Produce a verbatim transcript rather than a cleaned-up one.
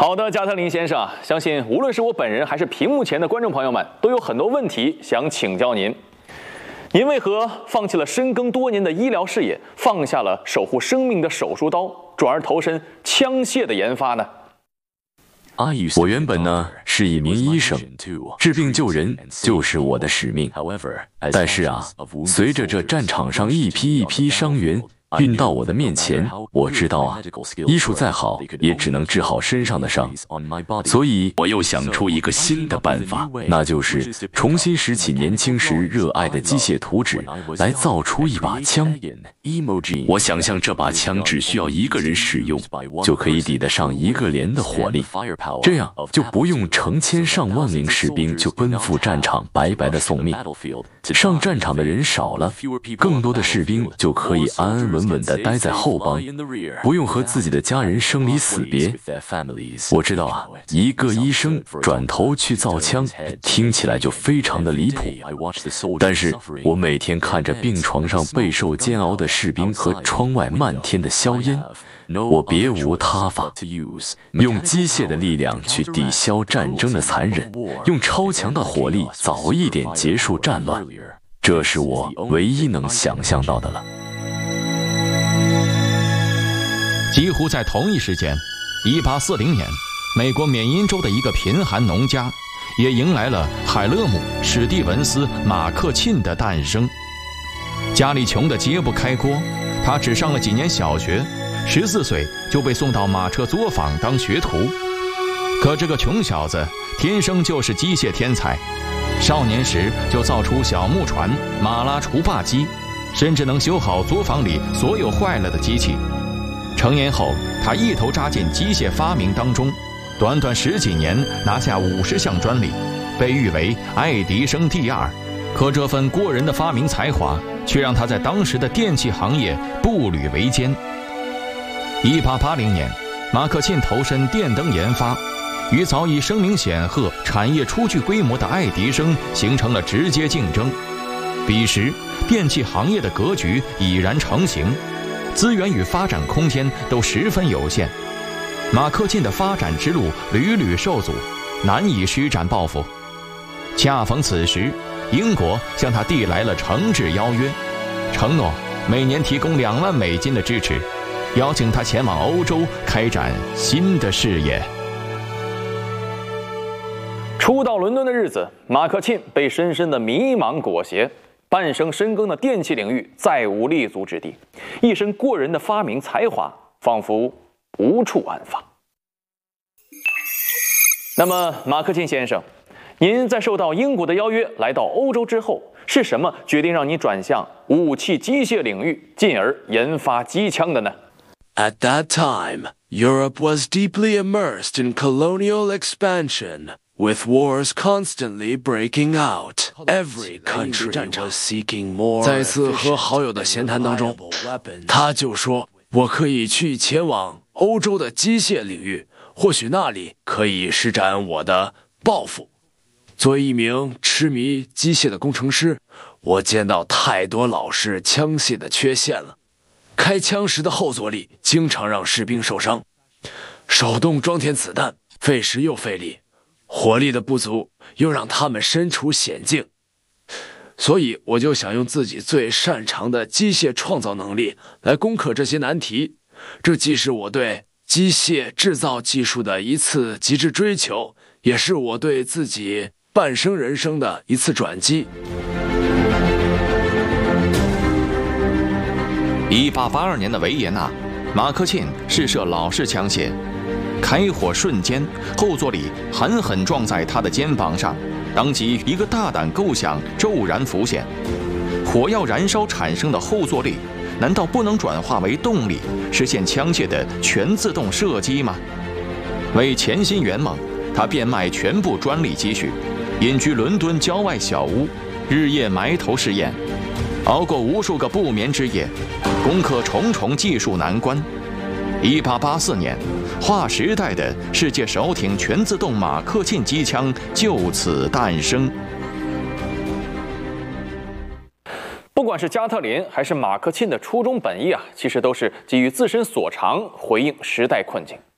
好的，加特林先生啊，相信无论是我本人还是屏幕前的观众朋友们，都有很多问题想请教您。您为何放弃了深耕多年的医疗事业，放下了守护生命的手术刀，转而投身枪械的研发呢？ 我原本呢是一名医生，治病救人就是我的使命。但是啊，随着这战场上一批一批伤员运到我的面前，我知道啊，医术再好，也只能治好身上的伤。所以我又想出一个新的办法，那就是重新拾起年轻时热爱的机械图纸，来造出一把枪。我想象这把枪只需要一个人使用，就可以抵得上一个连的火力，这样就不用成千上万名士兵就奔赴战场白白的送命。上战场的人少了，更多的士兵就可以安安稳稳地待在后方，不用和自己的家人生离死别。我知道啊，一个医生转头去造枪，听起来就非常的离谱。但是我每天看着病床上备受煎熬的士兵和窗外漫天的硝烟，我别无他法，用机械的力量去抵消战争的残忍，用超强的火力早一点结束战乱，这是我唯一能想象到的了。 几乎在同一时间，一八四零年，美国缅因州的一个贫寒农家也迎来了海勒姆·史蒂文斯·马克沁的诞生。家里穷得揭不开锅，他只上了几年小学，十四岁就被送到马车作坊当学徒。可这个穷小子天生就是机械天才，少年时就造出小木船、马拉除坝机，甚至能修好作坊里所有坏了的机器。成年后，他一头扎进机械发明当中，短短十几年拿下五十项专利，被誉为爱迪生第二。可这份过人的发明才华，却让他在当时的电器行业步履维艰。一八八零年，马克沁投身电灯研发，与早已声名显赫、产业初具规模的爱迪生形成了直接竞争。彼时，电器行业的格局已然成型，资源与发展空间都十分有限，马克沁的发展之路屡屡受阻，难以施展抱负。恰逢此时，英国向他递来了诚挚邀约，承诺每年提供两万美金的支持，邀请他前往欧洲开展新的事业。 初到伦敦的日子，马克沁被深深的迷茫裹挟，半生深耕的电器领域再无立足之地，一身过人的发明才华仿佛无处安放。那么，马克沁先生，您在受到英国的邀约来到欧洲之后，是什么决定让你转向武器机械领域，进而研发机枪的呢？ At that time, Europe was deeply immersed in colonial expansion, with wars constantly breaking out. Every country was seeking more. 在一次和好友的闲谈当中，他就说：“我可以去前往欧洲的机械领域，或许那里可以施展我的抱负。”作为一名痴迷机械的工程师，我见到太多老式枪械的缺陷了。开枪时的后坐力经常让士兵受伤，手动装填子弹费时又费力，火力的不足又让他们身处险境。所以我就想用自己最擅长的机械创造能力来攻克这些难题，这既是我对机械制造技术的一次极致追求，也是我对自己半生人生的一次转机。 一八八二年的维也纳，马克沁试射老式枪械，开火瞬间，后坐力狠狠撞在他的肩膀上，当即一个大胆构想骤然浮现：火药燃烧产生的后坐力，难道不能转化为动力，实现枪械的全自动射击吗？为潜心圆梦，他变卖全部专利积蓄，隐居伦敦郊外小屋，日夜埋头试验，熬过无数个不眠之夜，攻克重重技术难关。一八八四年，划时代的世界首挺全自动马克沁机枪就此诞生。 不管是加特林还是马克沁的初衷本意啊，其实都是基于自身所长回应时代困境。